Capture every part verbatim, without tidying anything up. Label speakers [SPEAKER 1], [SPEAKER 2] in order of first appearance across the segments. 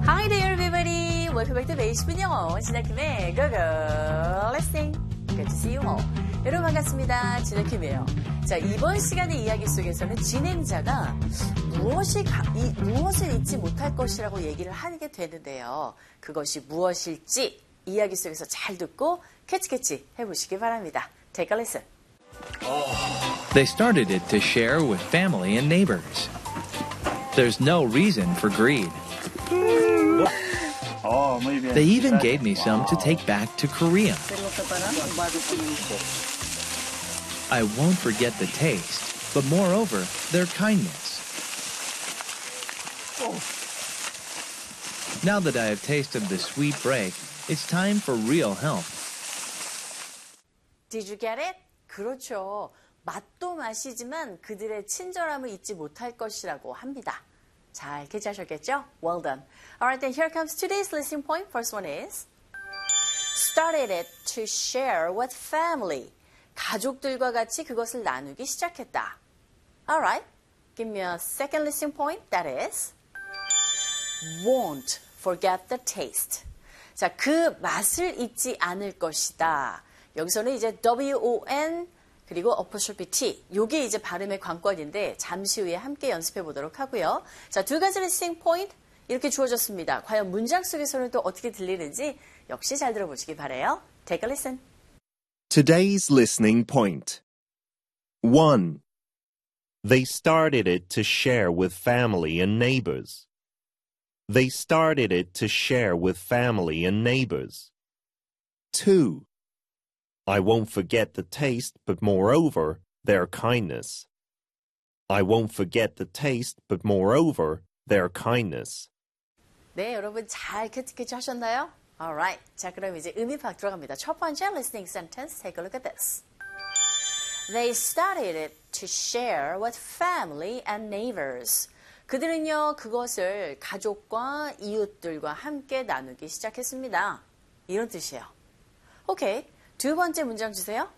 [SPEAKER 1] Hi there, everybody. Welcome back to 베이시분 영어. 진아킴의 Go-Go Listening. Good to see you all. 여러분 반갑습니다. 진아킴이에요. 자, 이번 시간의 이야기 속에서는 진행자가 무엇이, 이, 무엇을 잊지 못할 것이라고 얘기를 하게 되는데요. 그것이 무엇일지 이야기 속에서 잘 듣고 캐치캐치 해보시기 바랍니다. Take a listen.
[SPEAKER 2] They started it to share with family and neighbors. There's no reason for greed. They even gave me some to take back to Korea. I won't forget the taste, but moreover, their kindness. Now that I have tasted the sweet break, it's time for real help.
[SPEAKER 1] Did you get it? 그렇죠. 맛도 맛이지만 그들의 친절함을 잊지 못할 것이라고 합니다. 잘 캐치하셨겠죠? Well done. Alright, then here comes today's listening point. First one is started it to share with family. 가족들과 같이 그것을 나누기 시작했다. Alright, give me a second listening point. That is won't forget the taste. 자, 그 맛을 잊지 않을 것이다. 여기서는 이제 W-O-N 그리고 apostrophe T. 요게 이제 발음의 관건인데 잠시 후에 함께 연습해 보도록 하고요. 자, 두 가지 listening point 이렇게 주어졌습니다. 과연 문장 속에서는 또 어떻게 들리는지 역시 잘 들어보시기 바라요. Take a listen.
[SPEAKER 3] Today's listening point. one. They started it to share with family and neighbors. They started it to share with family and neighbors. two. I won't forget the taste, but moreover, their kindness. I won't forget the taste, but moreover, their kindness.
[SPEAKER 1] 네, 여러분 잘 캐치캐치 하셨나요? Alright, 자 그럼 이제 의미 파악 들어갑니다. 첫 번째 listening sentence, take a look at this. They started it to share with family and neighbors. 그들은요, 그것을 가족과 이웃들과 함께 나누기 시작했습니다. 이런 뜻이에요. 오케이. 두 번째 문장 주세요.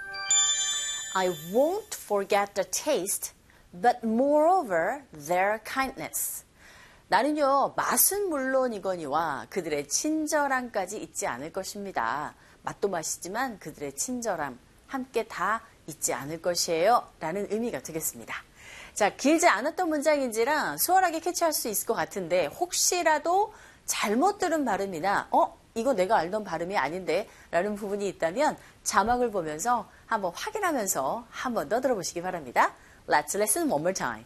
[SPEAKER 1] I won't forget the taste, but moreover their kindness. 나는요, 맛은 물론이거니와 그들의 친절함까지 잊지 않을 것입니다. 맛도 맛이지만 그들의 친절함 함께 다 잊지 않을 것이에요. 라는 의미가 되겠습니다. 자, 길지 않았던 문장인지라 수월하게 캐치할 수 있을 것 같은데 혹시라도 잘못 들은 발음이나 어? 이거 내가 알던 발음이 아닌데 라는 부분이 있다면 자막을 보면서 한번 확인하면서 한번 더 들어보시기 바랍니다. Let's listen one more time.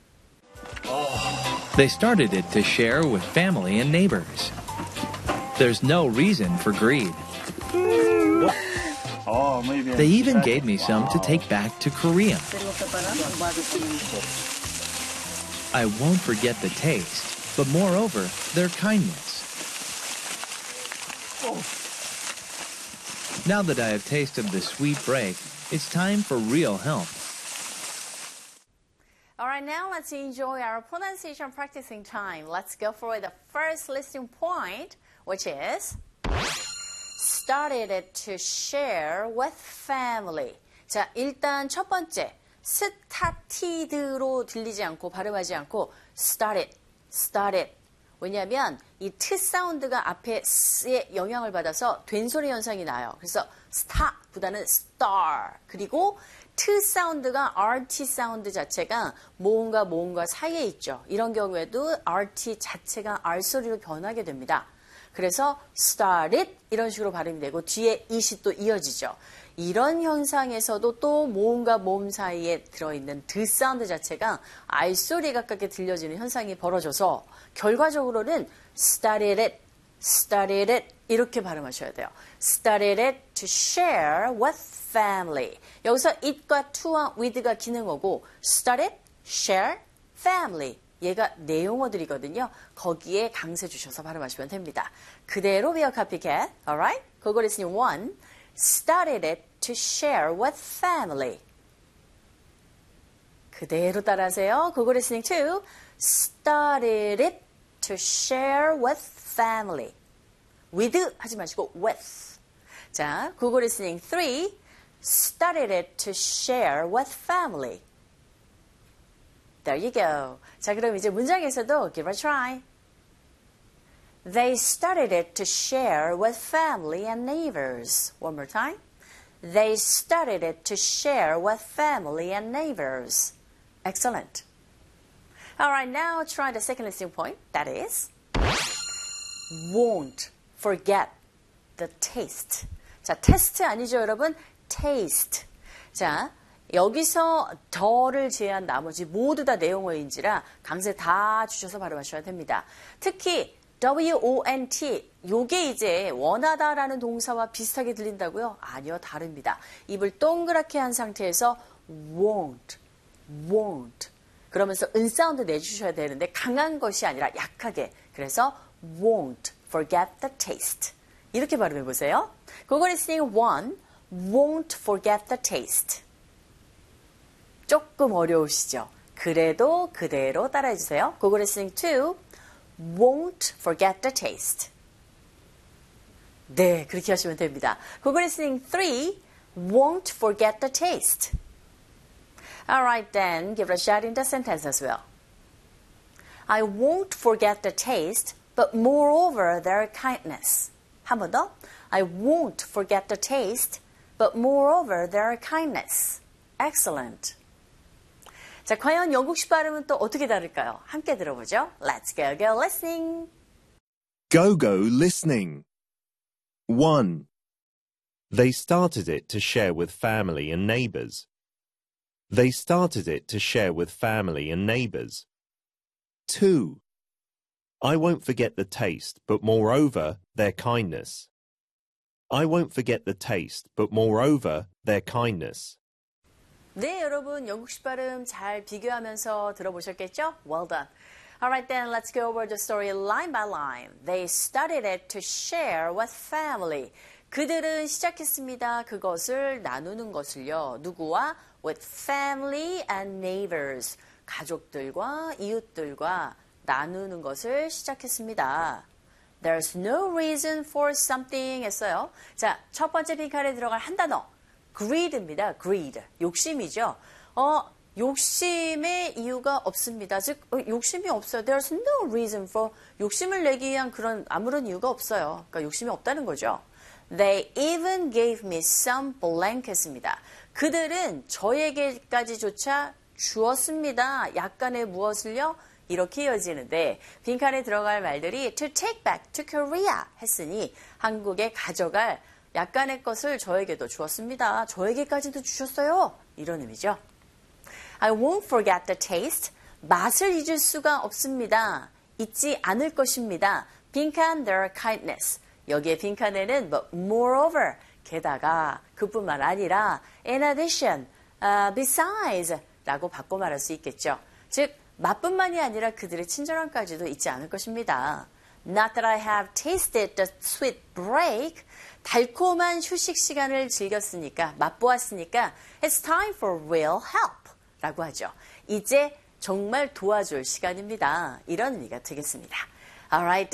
[SPEAKER 2] They started it to share with family and neighbors. There's no reason for greed. They even gave me some to take back to Korea. I won't forget the taste, but moreover, their kindness. Now that I have tasted the sweet break, it's time for real help.
[SPEAKER 1] Alright, now let's enjoy our pronunciation practicing time. Let's go for the first listening point, which is started it to share with family. 자, 일단 첫 번째, started로 들리지 않고 발음하지 않고 started, started. 왜냐하면 이 트 사운드가 앞에 s의 영향을 받아서 된소리 현상이 나요. 그래서 star보다는 star. 그리고 트 사운드가 rt 사운드 자체가 모음과 모음과 사이에 있죠. 이런 경우에도 rt 자체가 r 소리로 변하게 됩니다. 그래서 started 이런 식으로 발음이 되고 뒤에 it이 또 이어지죠. 이런 현상에서도 또 모음과 모음 사이에 들어있는 드 사운드 자체가 알 소리에 가깝게 들려지는 현상이 벌어져서 결과적으로는 started it, started it 이렇게 발음하셔야 돼요. started it to share with family. 여기서 it과 to와 with가 기능어고 started, share, family. 얘가 내용어들이거든요. 거기에 강세 주셔서 발음하시면 됩니다. 그대로 beer copycat. Alright? 그거 listening one. Started it to share with family. 그대로 따라하세요. 그거 listening two. Started it to share with family. with 하지 마시고 with. 자, 그거 listening three. Started it to share with family. There you go. 자, 그럼 이제 문장에서도 give a try. They started it to share with family and neighbors. One more time. They started it to share with family and neighbors. Excellent. All right, now try the second listening point. That is, won't forget the taste. 자, 테스트 아니죠, 여러분? taste. 자, 여기서 더를 제한 나머지 모두 다 내용어인지라 강세 다 주셔서 발음하셔야 됩니다. 특히 wont, 요게 이제 원하다라는 동사와 비슷하게 들린다고요? 아니요, 다릅니다. 입을 동그랗게 한 상태에서 won't, won't. 그러면서 은사운드 내주셔야 되는데 강한 것이 아니라 약하게. 그래서 won't forget the taste. 이렇게 발음해 보세요. 그거 리스닝 one, won't forget the taste. 조금 어려우시죠? 그래도 그대로 따라해 주세요. 그거 리스닝 two, won't forget the taste. 네, 그렇게 하시면 됩니다. 그거 리스닝 three, won't forget the taste. Alright then, give it a shot in the sentence as well. I won't forget the taste, but moreover their kindness. 한 번 더. I won't forget the taste, but moreover their kindness. Excellent. 자, 과연 영국식 발음은 또 어떻게 다를까요? 함께 들어보죠. Let's go, go listening.
[SPEAKER 3] Go, go listening. one. They started it to share with family and neighbors. They started it to share with family and neighbors. two. I won't forget the taste, but moreover, their kindness. I won't forget the taste, but moreover, their kindness.
[SPEAKER 1] 네, 여러분 영국식 발음 잘 비교하면서 들어보셨겠죠? Well done. Alright then, let's go over the story line by line. They started it to share with family. 그들은 시작했습니다. 그것을 나누는 것을요. 누구와? With family and neighbors. 가족들과 이웃들과 나누는 것을 시작했습니다. There's no reason for something 했어요. 자, 첫 번째 빈칸에 들어갈 한 단어. greed입니다. greed. 욕심이죠. 어, 욕심의 이유가 없습니다. 즉, 어, 욕심이 없어요. There's no reason for 욕심을 내기 위한 그런 아무런 이유가 없어요. 그러니까 욕심이 없다는 거죠. They even gave me some blankets입니다. 그들은 저에게까지조차 주었습니다. 약간의 무엇을요? 이렇게 이어지는데 빈칸에 들어갈 말들이 to take back to Korea 했으니 한국에 가져갈 약간의 것을 저에게도 주었습니다. 저에게까지도 주셨어요. 이런 의미죠. I won't forget the taste. 맛을 잊을 수가 없습니다. 잊지 않을 것입니다. 빈칸 their kindness. 여기에 빈칸에는 but moreover, 게다가 그뿐만 아니라 in addition, uh, besides 라고 바꿔 말할 수 있겠죠. 즉 맛뿐만이 아니라 그들의 친절함까지도 잊지 않을 것입니다. Not that I have tasted the sweet break. 달콤한 휴식 시간을 즐겼으니까, 맛보았으니까 It's time for real help 라고 하죠. 이제 정말 도와줄 시간입니다. 이런 의미가 되겠습니다. Alright.